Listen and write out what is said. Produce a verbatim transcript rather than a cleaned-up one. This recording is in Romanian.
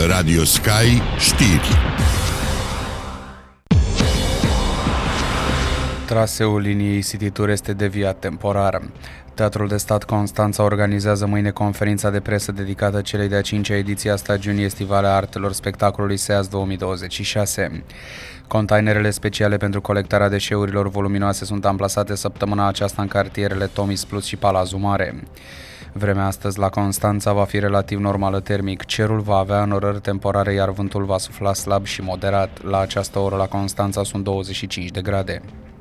Radio Sky știri. Traseul liniei City Tour este deviat temporar. Teatrul de Stat Constanța organizează mâine conferința de presă dedicată celei de-a cincea ediție a stagiunii estivale a artelor spectacolului SEAS două mii douăzeci și șase. Containerele speciale pentru colectarea deșeurilor voluminoase sunt amplasate săptămâna aceasta în cartierele Tomis Plus și Palazul Mare. Vremea astăzi la Constanța va fi relativ normală termic, cerul va avea înorări temporare, iar vântul va sufla slab și moderat. La această oră la Constanța sunt douăzeci și cinci de grade.